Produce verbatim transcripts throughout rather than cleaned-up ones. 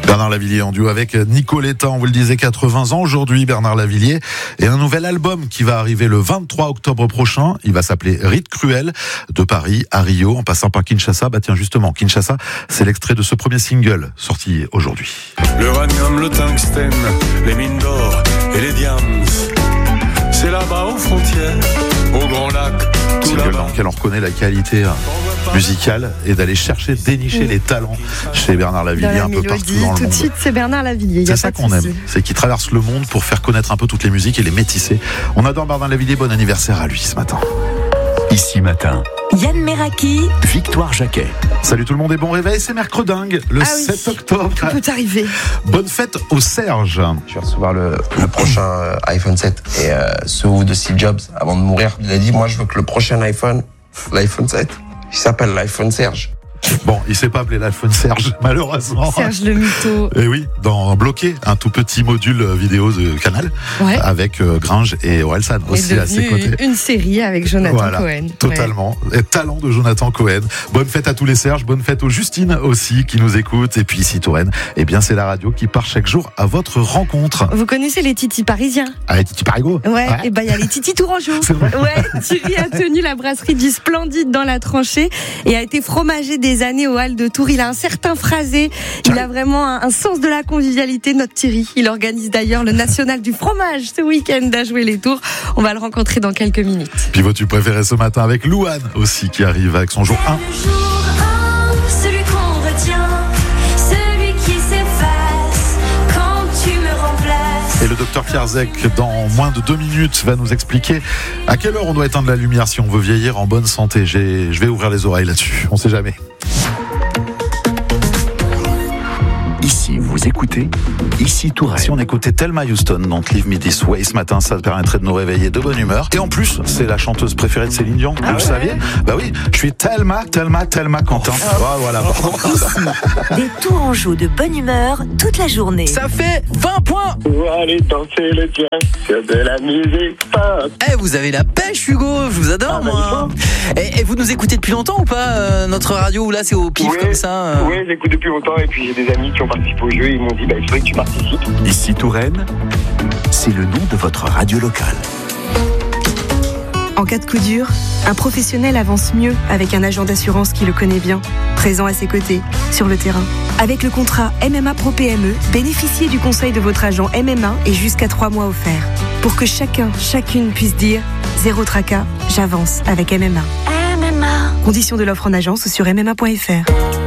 Bernard Lavilliers en duo avec Nicoletta, on vous le disait, quatre-vingts ans aujourd'hui, Bernard Lavilliers, et un nouvel album qui va arriver le vingt-trois octobre prochain. Il va s'appeler Rite Cruel, de Paris à Rio, en passant par Kinshasa. Bah tiens, justement, Kinshasa, c'est l'extrait de ce premier single sorti aujourd'hui. L'uranium, le tungstène, les mines d'or et les diamants, c'est là-bas aux frontières, au Grand Lac, tout là-bas. Dans là-bas. lequel on reconnaît la qualité musicale et d'aller chercher, dénicher mmh. les talents chez Bernard Lavilliers un peu mélodie, partout dans le tout monde. De suite, c'est Bernard Lavilliers. C'est ça qu'on aime, c'est qu'il traverse le monde pour faire connaître un peu toutes les musiques et les métisser. On adore Bernard Lavilliers, bon anniversaire à lui ce matin. Ici matin, Yann Meraki, Victoire Jacquet. Salut tout le monde et bon réveil, c'est mercredingue, le ah sept oui, octobre. Tout peut arriver. Bonne fête au Serge. Je vais recevoir le, le prochain euh, iPhone sept et euh, ceux de Steve Jobs avant de mourir. Il a dit, moi je veux que le prochain iPhone, l'iPhone sept, il s'appelle l'iPhone Serge. Bon, il s'est pas appelé l'iPhone Serge, malheureusement. Serge le mytho. Et oui, dans Bloqué, un tout petit module vidéo de Canal, ouais. avec euh, Gringe et Orelsan aussi à ses côtés. Une série avec Jonathan voilà, Cohen. Totalement. Ouais. Et talent de Jonathan Cohen. Bonne fête à tous les Serges, bonne fête aux Justine aussi qui nous écoutent. Et puis ici Touraine, eh bien c'est la radio qui part chaque jour à votre rencontre. Vous connaissez les titis parisiens? Ah, les titis parigots. Ouais, ouais. Et ben il y a les titis tourangeaux. Ouais, Thierry a tenu la brasserie du Splendide dans la tranchée et a été fromagé des années au Hall de Tours. Il a un certain phrasé, il a vraiment un, un sens de la convivialité, notre Thierry. Il organise d'ailleurs le national du fromage ce week-end à jouer les Tours. On va le rencontrer dans quelques minutes. Pivot tu préféré ce matin avec Louane aussi qui arrive avec son jour un. Celui qu'on retient, celui qui s'efface quand tu me remplaces. Et le docteur Kierzek, dans moins de deux minutes, va nous expliquer à quelle heure on doit éteindre la lumière si on veut vieillir en bonne santé. J'ai, je vais ouvrir les oreilles là-dessus, on sait jamais. Ici, vous écoutez Ici Touraine. Si on écoutait Thelma Houston, donc Leave Me This Way ce matin, ça permettrait de nous réveiller de bonne humeur. Et en plus, c'est la chanteuse préférée de Céline Dion. Ah vous ouais. le saviez? Bah oui, je suis Thelma, Thelma, Thelma Quentin. Oh, oh voilà. ici, des Tourangeaux de bonne humeur toute la journée. Ça fait vingt points. Pour aller danser le jazz sur de la musique pop. Eh, vous avez la pêche, Hugo. Je vous adore, ah, moi. Et, et vous nous écoutez depuis longtemps ou pas, euh, notre radio, ou là c'est au pif ouais, comme ça euh... Oui, j'écoute depuis longtemps et puis j'ai des amis qui ont participé au jeu et ils m'ont dit bah, il faudrait que tu participes. Ici Touraine, c'est le nom de votre radio locale. En cas de coup dur, un professionnel avance mieux avec un agent d'assurance qui le connaît bien, présent à ses côtés, sur le terrain. Avec le contrat M M A Pro P M E, bénéficiez du conseil de votre agent M M A et jusqu'à trois mois offerts. Pour que chacun, chacune puisse dire « Zéro tracas, j'avance avec M M A ». M M A. Conditions de l'offre en agence ou sur m m a point f r.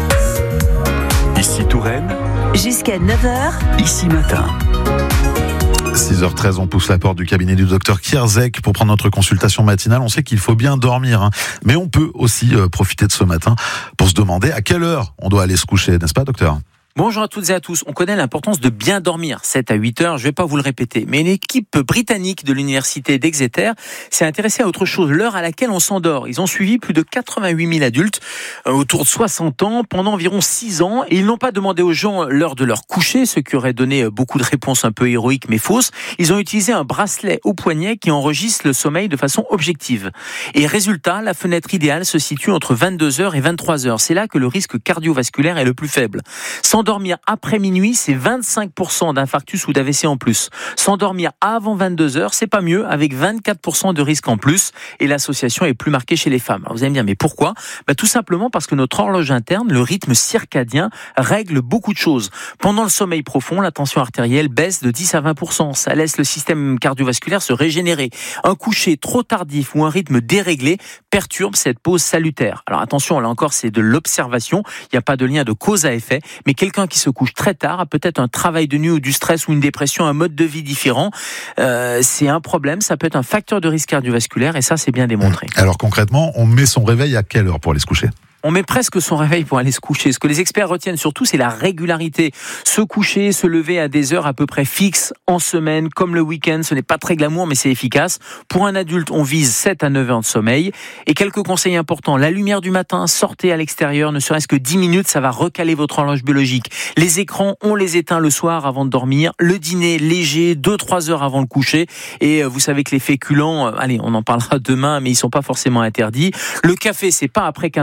Ici Touraine, jusqu'à neuf heures, Ici matin. six heures treize, on pousse la porte du cabinet du docteur Kierzek pour prendre notre consultation matinale. On sait qu'il faut bien dormir, hein. Mais on peut aussi euh, profiter de ce matin pour se demander à quelle heure on doit aller se coucher, n'est-ce pas, docteur ? Bonjour à toutes et à tous. On connaît l'importance de bien dormir, sept à huit heures, je vais pas vous le répéter. Mais une équipe britannique de l'université d'Exeter s'est intéressée à autre chose, l'heure à laquelle on s'endort. Ils ont suivi plus de quatre-vingt-huit mille adultes, euh, autour de soixante ans, pendant environ six ans. Et ils n'ont pas demandé aux gens l'heure de leur coucher, ce qui aurait donné beaucoup de réponses un peu héroïques mais fausses. Ils ont utilisé un bracelet au poignet qui enregistre le sommeil de façon objective. Et résultat, la fenêtre idéale se situe entre vingt-deux heures et vingt-trois heures. C'est là que le risque cardiovasculaire est le plus faible. Sans S'endormir après minuit, c'est vingt-cinq pour cent d'infarctus ou d'A V C en plus. S'endormir avant vingt-deux heures, c'est pas mieux, avec vingt-quatre pour cent de risque en plus. Et l'association est plus marquée chez les femmes. Alors vous allez me dire, mais pourquoi ? Bah, tout simplement parce que notre horloge interne, le rythme circadien, règle beaucoup de choses. Pendant le sommeil profond, la tension artérielle baisse de dix à vingt pour cent. Ça laisse le système cardiovasculaire se régénérer. Un coucher trop tardif ou un rythme déréglé perturbe cette pause salutaire. Alors attention, là encore, c'est de l'observation. Il n'y a pas de lien de cause à effet. Mais quelqu'un qui se couche très tard a peut-être un travail de nuit ou du stress ou une dépression, un mode de vie différent. Euh, c'est un problème, ça peut être un facteur de risque cardiovasculaire et ça, c'est bien démontré. Alors concrètement, on met son réveil à quelle heure pour aller se coucher ? On met presque son réveil pour aller se coucher. Ce que les experts retiennent surtout, c'est la régularité. Se coucher, se lever à des heures à peu près fixes en semaine, comme le week-end. Ce n'est pas très glamour, mais c'est efficace. Pour un adulte, on vise sept à neuf heures de sommeil. Et quelques conseils importants. La lumière du matin, sortez à l'extérieur, ne serait-ce que dix minutes, ça va recaler votre horloge biologique. Les écrans, on les éteint le soir avant de dormir. Le dîner léger, deux à trois heures avant le coucher. Et vous savez que les féculents, allez, on en parlera demain, mais ils sont pas forcément interdits. Le café, c'est pas après quinze ou seize heures.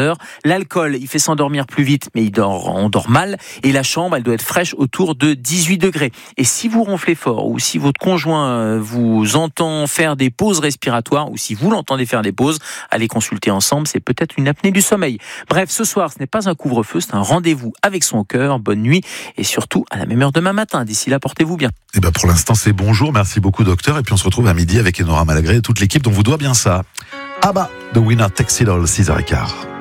heures. L'alcool, il fait s'endormir plus vite, mais il dort, on dort mal. Et la chambre, elle doit être fraîche autour de dix-huit degrés. Et si vous ronflez fort, ou si votre conjoint vous entend faire des pauses respiratoires, ou si vous l'entendez faire des pauses, allez consulter ensemble, c'est peut-être une apnée du sommeil. Bref, ce soir, ce n'est pas un couvre-feu, c'est un rendez-vous avec son cœur. Bonne nuit, et surtout à la même heure demain matin. D'ici là, portez-vous bien. Et ben pour l'instant, c'est bonjour. Merci beaucoup, docteur. Et puis on se retrouve à midi avec Enora Malagré et toute l'équipe dont vous doit bien ça. Ah bah, The Winner Takes It All, six heures quinze.